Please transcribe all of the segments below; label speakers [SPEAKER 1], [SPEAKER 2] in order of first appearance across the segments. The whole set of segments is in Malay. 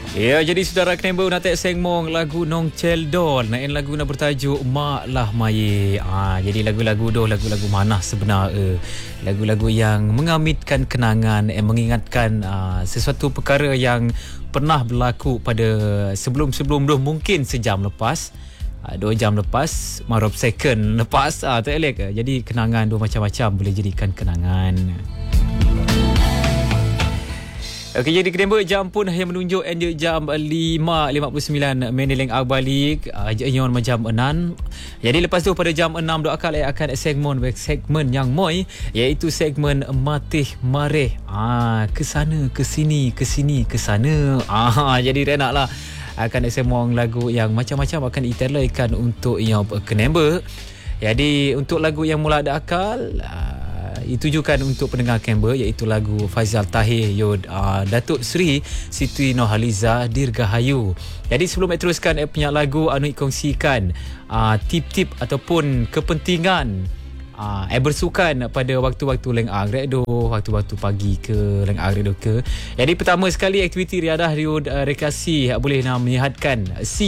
[SPEAKER 1] Ya, jadi saudara Knembo nak tak sengmong lagu Nong Celdol. Naik lagu nak bertajuk Mak Lah Maye. Jadi lagu-lagu doh, lagu-lagu mana sebenarnya. Lagu-lagu yang mengamitkan kenangan, mengingatkan sesuatu perkara yang pernah berlaku pada sebelum-sebelum doh, mungkin sejam lepas. 2 jam lepas, marop second lepas, tak elok. Jadi kenangan doh macam-macam boleh jadikan kenangan. Okey, jadi Knembo jam pun yang menunjuk jam 5.59 menileng balik yon jam 6. Jadi lepas tu pada jam 6 doa akal akan segmen yang moi, iaitu segmen Matih Mareh. Ke sana ke sini ke sini ke sana. Jadi renaklah akan semong lagu yang macam-macam akan ditelaikan untuk yang Knembo. Jadi untuk lagu yang mula ada akal ditujukan untuk pendengar Knembo, iaitu lagu Faizal Tahir Yod Datuk Seri Siti Nurhaliza Dirgahayu. Jadi sebelum teruskan punya lagu anu kongsikan tip-tip ataupun kepentingan bersukan pada waktu-waktu leng agredo, waktu-waktu pagi ke leng agredo ke. Jadi pertama sekali aktiviti riadah Yod rekreasi boleh nak menyihatkan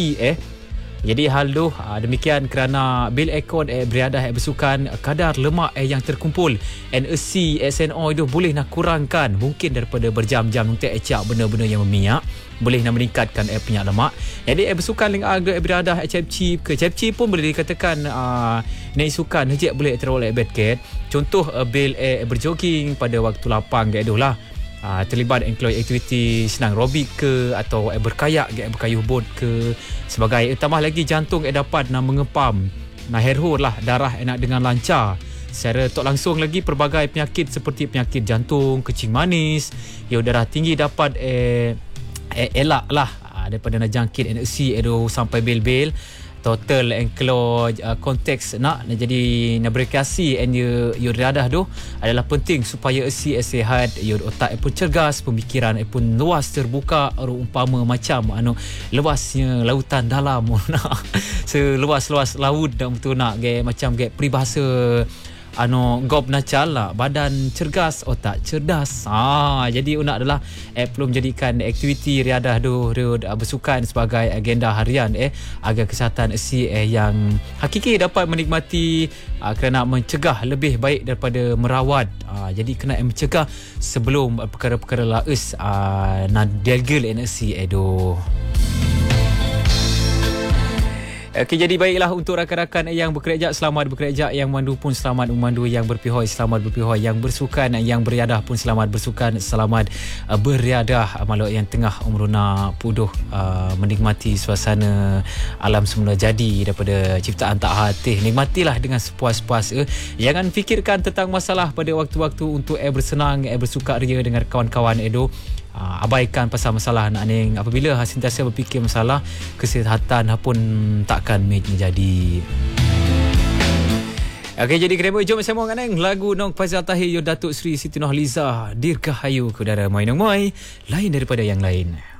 [SPEAKER 1] Jadi hal tu demikian kerana bil ekon beriadah bersukan, kadar lemak yang terkumpul NSC SNO itu boleh nak kurangkan mungkin daripada berjam-jam untuk ecak benda-benda yang berminyak, boleh nak meningkatkan punya lemak. Jadi bersukan ling agak beriadah cep-cip ke cep-cip pun boleh dikatakan naik sukan hejek boleh teroleh bedket. Contoh bil berjogging pada waktu lapang gitu lah. Terlibat aktiviti senang robik ke atau berkayak, berkayuh bot ke sebagai. Tambah lagi jantung dapat nak mengepam, nak herhur lah darah nak dengan lancar. Secara tak langsung lagi pelbagai penyakit seperti penyakit jantung, kencing manis, darah tinggi dapat elak lah daripada nak jangkit NSC sampai bil-bil. Total enclose konteks nak jadi nak berkreasi you riadah tu adalah penting supaya sihat, you otak pun cergas, pemikiran pun luas terbuka, umpama macam luasnya lautan dalam seluas-luas laut dah betul nak macam peribahasa gob nacal lah, badan cergas otak cerdas. Jadi unak adalah belum menjadikan aktiviti riadah bersukan sebagai agenda harian agar kesihatan yang hakiki dapat menikmati kerana mencegah lebih baik daripada merawat. Jadi kena mencegah sebelum perkara-perkara laus nak delgel NSC Okey, jadi baiklah untuk rakan-rakan yang bekerja, selamat bekerja, yang memandu pun selamat memandu, yang berpihoi selamat berpihoi, yang bersukan, yang beriadah pun selamat bersukan, selamat beriadah. Malu yang tengah umruna puduh menikmati suasana alam semula jadi daripada ciptaan tak hati, nikmatilah dengan sepuas-puas. Jangan fikirkan tentang masalah pada waktu-waktu untuk bersenang, bersukaria dengan kawan-kawan abaikan pasal masalah nak ning. Apabila sentiasa berfikir masalah kesihatan pun takkan menjadi. Okey, jadi Knembo jom sembang dengan lagu Nong Faizal Tahir Datuk Seri Siti Nurhaliza Dirgahayu ke udara mai nong mai lain daripada yang lain.